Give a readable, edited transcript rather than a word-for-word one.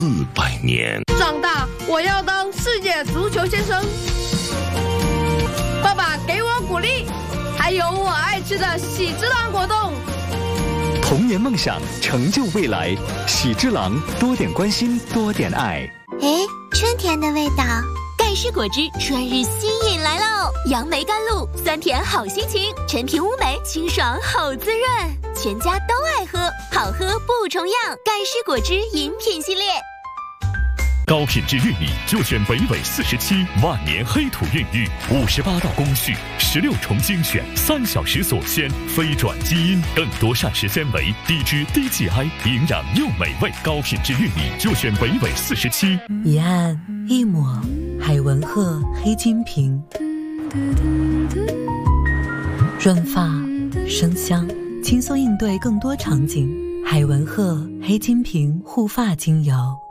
400年。 长大我要当世界足球先生。爸爸给我鼓励，还有我爱吃的喜之郎果冻。 童年梦想，成就未来。喜之郎，多点关心，多点爱。 哎，春天的味道。 盖世果汁春日新饮来喽！杨梅甘露，酸甜好心情，陈皮乌梅清爽好滋润，全家都爱喝，好喝不重样。盖世果汁饮品系列。 高品质玉米就选北纬47万年黑土孕育，58道工序，16重精选，3小时锁鲜，非转基因，更多膳食纤维，低脂低 GI， 营养又美味。高品质玉米就选北纬47。 一按一抹，海文鹤黑金瓶，润发生香，轻松应对更多场景。海文鹤黑金瓶护发精油。